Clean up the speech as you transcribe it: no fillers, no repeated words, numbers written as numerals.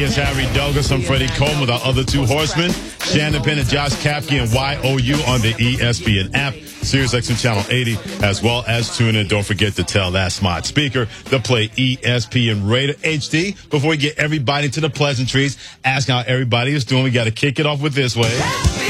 He is Harry Douglas. I'm Freddie Coleman with our other two horsemen, Shannon Penn and Josh Kapke and YOU on the ESPN app, SiriusXM Channel 80, as well as tune in. Don't forget to tell that smart speaker to play ESPN Raider HD. Before we get everybody to the pleasantries, ask how everybody is doing. We got to kick it off with this way.